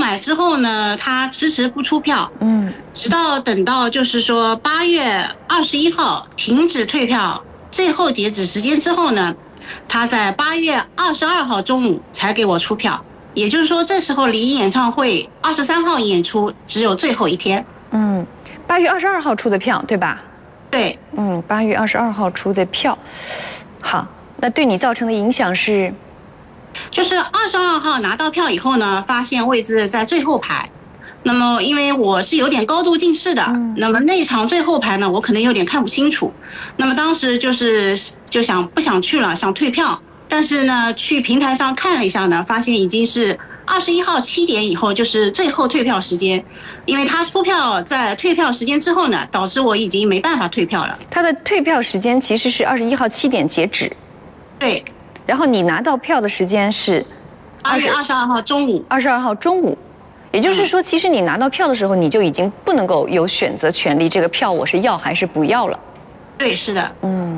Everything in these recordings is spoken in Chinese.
买之后呢，他迟迟不出票，直到等到就是说8月21号停止退票，最后截止时间之后呢，他在8月22号中午才给我出票。也就是说，这时候离演唱会23号演出只有最后一天。 8月22号出的票，对吧？ 对。 8月22号出的票。好，那对你造成的影响是？ 就是22号拿到票以后呢，发现位置在最后排。那么因为我是有点高度近视的，那么那场最后排呢，我可能有点看不清楚。那么当时就想不想去了，想退票。但是呢，去平台上看了一下呢，发现已经是21号7点以后，就是最后退票时间。因为他出票在退票时间之后呢，导致我已经没办法退票了。 他的退票时间其实是21号7点截止。 对。 然后你拿到票的时间是 8月22号中午。 22号中午，也就是说，其实你拿到票的时候，你就已经不能够有选择权利，这个票我是要还是不要了。 对，是的。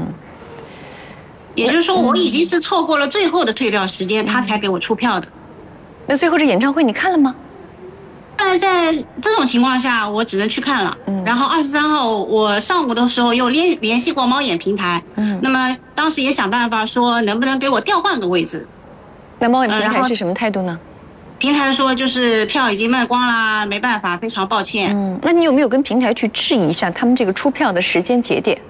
也就是说，我已经是错过了最后的退票时间，他才给我出票的。 那最后这演唱会你看了吗？ 但在这种情况下，我只能去看了。然后23号我上午的时候又联系过猫眼平台，那么当时也想办法说能不能给我调换个位置。 那猫眼平台是什么态度呢？ 平台说就是票已经卖光啦，没办法，非常抱歉。 那你有没有跟平台去质疑一下他们这个出票的时间节点？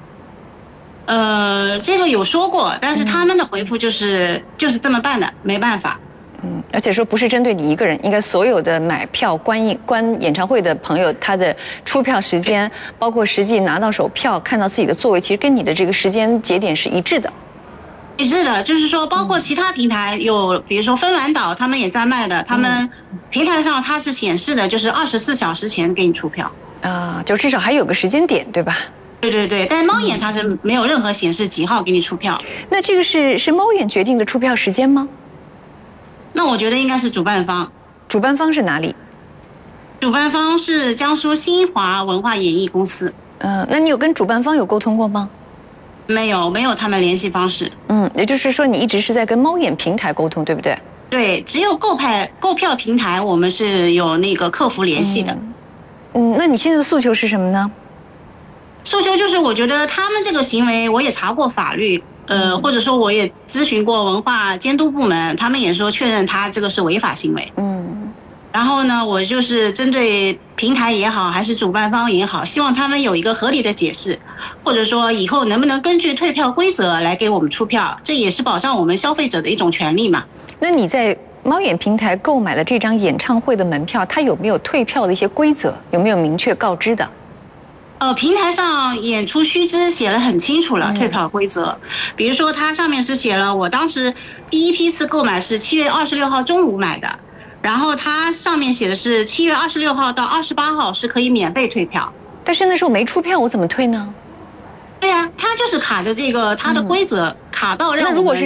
这个有说过，但是他们的回复就是这么办的，没办法。 而且说不是针对你一个人，应该所有的买票观演唱会的朋友，他的出票时间，包括实际拿到手票、看到自己的座位，其实跟你的这个时间节点是一致的。 一致的，就是说，包括其他平台有，比如说芬兰岛，他们也在卖的，他们平台上它是显示的，就是24小时前给你出票啊，就至少还有个时间点，对吧？ 对，但猫眼它是没有任何显示几号给你出票。 那这个是猫眼决定的出票时间吗？ 那我觉得应该是主办方。 主办方是哪里？ 主办方是江苏新华文化演艺公司。 那你有跟主办方有沟通过吗？ 没有他们联系方式。 也就是说你一直是在跟猫眼平台沟通，对不对？ 对，只有购票平台我们是有那个客服联系的。 那你现在的诉求是什么呢？ 诉求就是我觉得他们这个行为，我也查过法律，或者说我也咨询过文化监督部门，他们也说确认他这个是违法行为。然后呢，我就是针对平台也好，还是主办方也好，希望他们有一个合理的解释，或者说以后能不能根据退票规则来给我们出票，这也是保障我们消费者的一种权利嘛。 那你在猫眼平台购买了这张演唱会的门票，它有没有退票的一些规则？有没有明确告知的？ 平台上演出须知写了很清楚了退票规则，比如说它上面是写了，我当时第一批次购买是7月26号中午买的，然后它上面写的是7月26号到28号是可以免费退票。 但是那时候没出票，我怎么退呢？ 对啊，它就是卡着这个它的规则，卡到让我们。